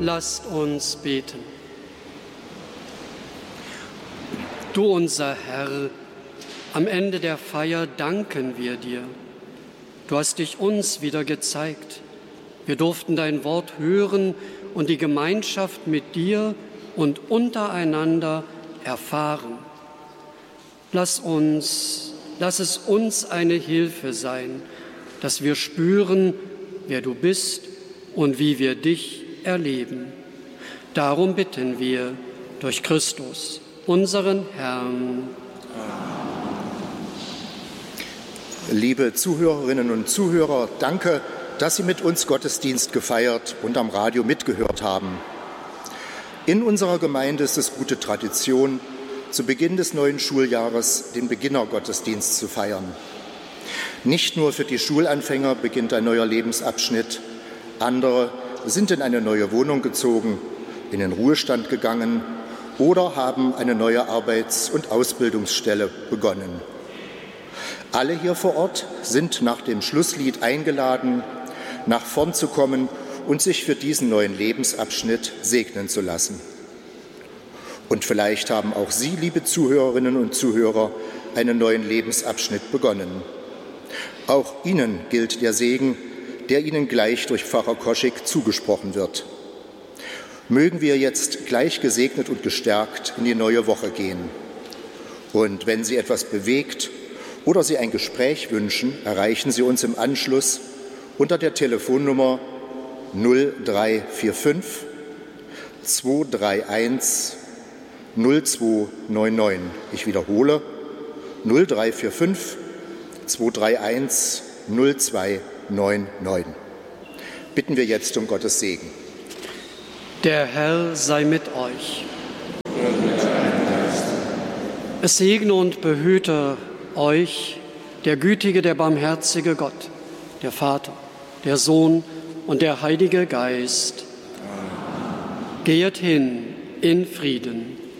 Lasst uns beten. Du, unser Herr, am Ende der Feier danken wir dir. Du hast dich uns wieder gezeigt. Wir durften dein Wort hören und die Gemeinschaft mit dir und untereinander erfahren. Lass es uns eine Hilfe sein, dass wir spüren, wer du bist und wie wir dich erleben. Darum bitten wir durch Christus, unseren Herrn. Liebe Zuhörerinnen und Zuhörer, danke, dass Sie mit uns Gottesdienst gefeiert und am Radio mitgehört haben. In unserer Gemeinde ist es gute Tradition, zu Beginn des neuen Schuljahres den Beginnergottesdienst zu feiern. Nicht nur für die Schulanfänger beginnt ein neuer Lebensabschnitt. Andere sind in eine neue Wohnung gezogen, in den Ruhestand gegangen oder haben eine neue Arbeits- und Ausbildungsstelle begonnen. Alle hier vor Ort sind nach dem Schlusslied eingeladen, nach vorn zu kommen und sich für diesen neuen Lebensabschnitt segnen zu lassen. Und vielleicht haben auch Sie, liebe Zuhörerinnen und Zuhörer, einen neuen Lebensabschnitt begonnen. Auch Ihnen gilt der Segen, der Ihnen gleich durch Pfarrer Koschik zugesprochen wird. Mögen wir jetzt gleich gesegnet und gestärkt in die neue Woche gehen. Und wenn Sie etwas bewegt oder Sie ein Gespräch wünschen, erreichen Sie uns im Anschluss unter der Telefonnummer 0345 231 0299. Ich wiederhole 0345 231 0299. Bitten wir jetzt um Gottes Segen. Der Herr sei mit euch. Es segne und behüte euch der gütige, der barmherzige Gott, der Vater, der Sohn und der Heilige Geist. Geht hin in Frieden.